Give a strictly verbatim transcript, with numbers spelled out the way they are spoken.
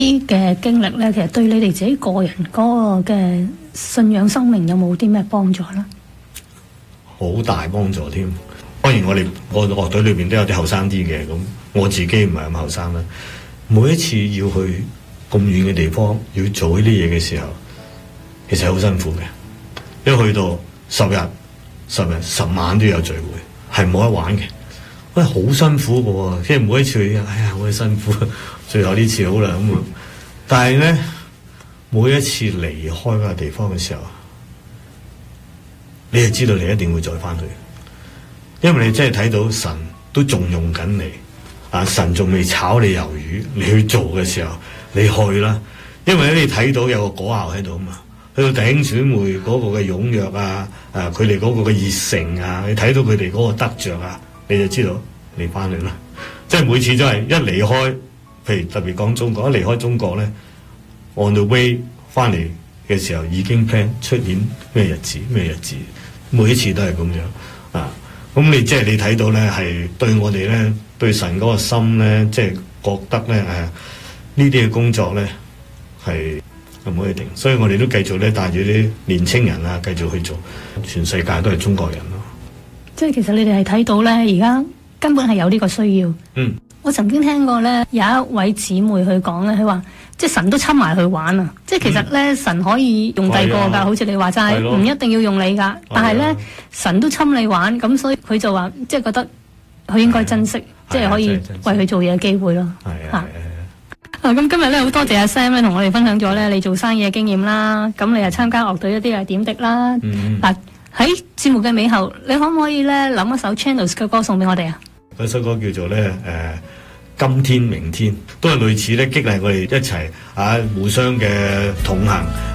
啲嘅經歷咧，其實對你哋自己個人嗰個嘅信仰生命有冇啲咩幫助咧？ 好大幫助添。當然我哋我樂隊裏邊都有啲後生啲嘅，咁我自己唔係咁後生啦。每一次要去咁遠嘅地方要做呢啲嘢嘅時候，其實好辛苦嘅。一去到十日、十日、十晚都有聚會，係冇得玩嘅。喂，好辛苦嘅喎，即係每一次去，哎呀，好辛苦。最後呢次好啦咁啊，但係咧每一次離開嗰個地方嘅時候，你係知道你一定會再翻去，因為你真係睇到神都仲用緊你，啊，神仲未炒你魷魚，你去做嘅時候，你去啦，因為咧你睇到有個果效喺度啊嘛，去到弟兄姊妹嗰個嘅踴躍啊，誒佢哋嗰個嘅熱誠啊，你睇到佢哋嗰個得着啊，你就知道你翻嚟啦。即係每次都係一離開，譬如特別講中國，一離開中國咧 on the way 翻嚟嘅時候已經 plan 出年咩日子咩日子，每一次都係咁樣啊。咁你即係你睇到咧，係對我哋咧，對神嗰個心咧，即係覺得咧誒呢啲嘅工作咧係唔可以定，所以我哋都繼續咧帶住啲年青人啊，繼續去做。全世界都係中國人咯。 即係其實你哋係睇到咧，而家根本係有呢個需要。 嗯， 我曾經聽過咧，有一位姊妹去講咧，佢話即係神都侵埋去玩啊！即係其實咧，嗯、神可以用第個㗎，好似你話齋，唔一定要用你㗎。但係咧，神都侵你玩，咁所以佢就話，即係覺得佢應該珍惜，即係可以為佢做嘢嘅機會咯。係啊。啊，咁今日咧好多謝阿 Sam 咧同我哋分享咗咧你做生意嘅經驗啦，咁你又參加樂隊一啲嘅點滴啦。嗯。嗱喺節目嘅尾後，你可唔可以咧諗一首 Channels 嘅歌送俾我哋啊？ 嗰首歌叫做咧誒、呃、今天明天，都係類似咧激勵我哋一齊啊互相嘅同行。